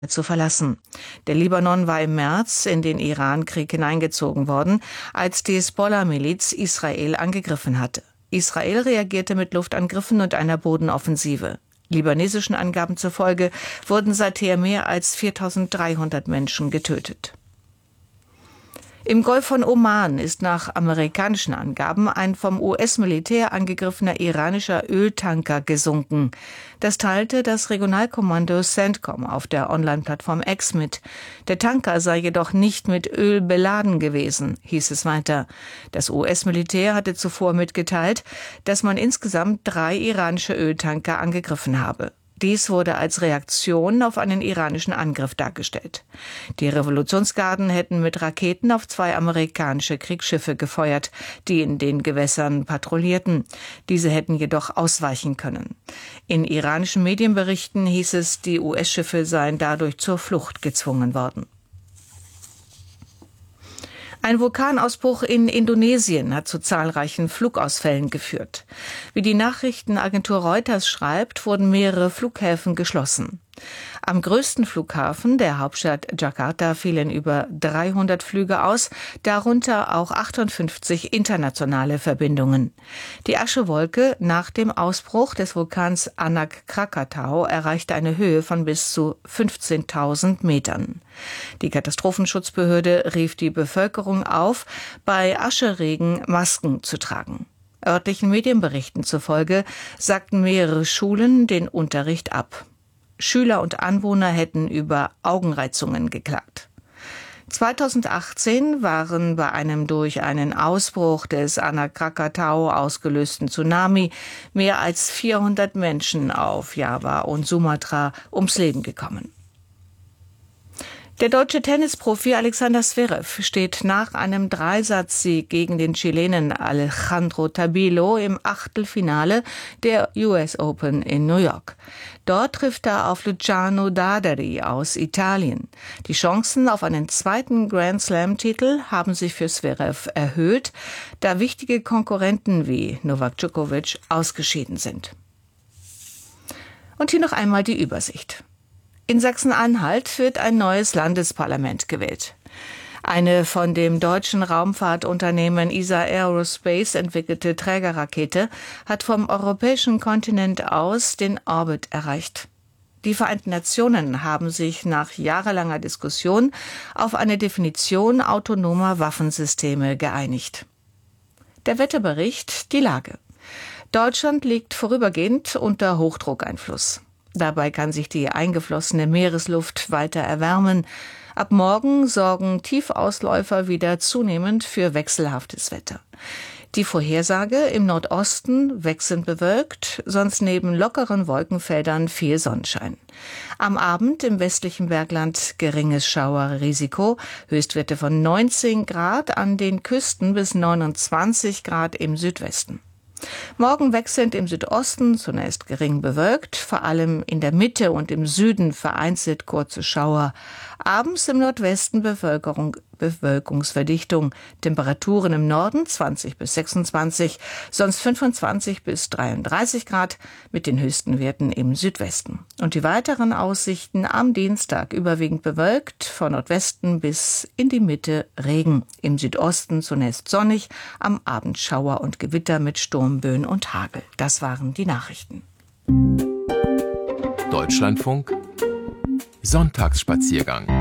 zu verlassen. Der Libanon war im März in den Irankrieg hineingezogen worden, als die Hisbollah-Miliz Israel angegriffen hatte. Israel reagierte mit Luftangriffen und einer Bodenoffensive. Libanesischen Angaben zufolge wurden seither mehr als 4.300 Menschen getötet. Im Golf von Oman ist nach amerikanischen Angaben ein vom US-Militär angegriffener iranischer Öltanker gesunken. Das teilte das Regionalkommando CENTCOM auf der Online-Plattform X mit. Der Tanker sei jedoch nicht mit Öl beladen gewesen, hieß es weiter. Das US-Militär hatte zuvor mitgeteilt, dass man insgesamt 3 iranische Öltanker angegriffen habe. Dies wurde als Reaktion auf einen iranischen Angriff dargestellt. Die Revolutionsgarden hätten mit Raketen auf 2 amerikanische Kriegsschiffe gefeuert, die in den Gewässern patrouillierten. Diese hätten jedoch ausweichen können. In iranischen Medienberichten hieß es, die US-Schiffe seien dadurch zur Flucht gezwungen worden. Ein Vulkanausbruch in Indonesien hat zu zahlreichen Flugausfällen geführt. Wie die Nachrichtenagentur Reuters schreibt, wurden mehrere Flughäfen geschlossen. Am größten Flughafen der Hauptstadt Jakarta fielen über 300 Flüge aus, darunter auch 58 internationale Verbindungen. Die Aschewolke nach dem Ausbruch des Vulkans Anak Krakatau erreichte eine Höhe von bis zu 15.000 Metern. Die Katastrophenschutzbehörde rief die Bevölkerung auf, bei Ascheregen Masken zu tragen. Örtlichen Medienberichten zufolge sagten mehrere Schulen den Unterricht ab. Schüler und Anwohner hätten über Augenreizungen geklagt. 2018 waren bei einem durch einen Ausbruch des Anak Krakatau ausgelösten Tsunami mehr als 400 Menschen auf Java und Sumatra ums Leben gekommen. Der deutsche Tennisprofi Alexander Zverev steht nach einem Dreisatzsieg gegen den Chilenen Alejandro Tabilo im Achtelfinale der US Open in New York. Dort trifft er auf Luciano Daderi aus Italien. Die Chancen auf einen zweiten Grand-Slam-Titel haben sich für Zverev erhöht, da wichtige Konkurrenten wie Novak Djokovic ausgeschieden sind. Und hier noch einmal die Übersicht. In Sachsen-Anhalt wird ein neues Landesparlament gewählt. Eine von dem deutschen Raumfahrtunternehmen ESA Aerospace entwickelte Trägerrakete hat vom europäischen Kontinent aus den Orbit erreicht. Die Vereinten Nationen haben sich nach jahrelanger Diskussion auf eine Definition autonomer Waffensysteme geeinigt. Der Wetterbericht, die Lage. Deutschland liegt vorübergehend unter Hochdruckeinfluss. Dabei kann sich die eingeflossene Meeresluft weiter erwärmen. Ab morgen sorgen Tiefausläufer wieder zunehmend für wechselhaftes Wetter. Die Vorhersage: im Nordosten wechselnd bewölkt, sonst neben lockeren Wolkenfeldern viel Sonnenschein. Am Abend im westlichen Bergland geringes Schauerrisiko, Höchstwerte von 19 Grad an den Küsten bis 29 Grad im Südwesten. Morgen wechselnd im Südosten, zunächst gering bewölkt, vor allem in der Mitte und im Süden vereinzelt kurze Schauer. Abends im Nordwesten Bewölkungsverdichtung. Temperaturen im Norden 20 bis 26, sonst 25 bis 33 Grad mit den höchsten Werten im Südwesten. Und die weiteren Aussichten: am Dienstag überwiegend bewölkt, von Nordwesten bis in die Mitte Regen. Im Südosten zunächst sonnig, am Abend Schauer und Gewitter mit Sturmböen und Hagel. Das waren die Nachrichten. Deutschlandfunk Sonntagsspaziergang.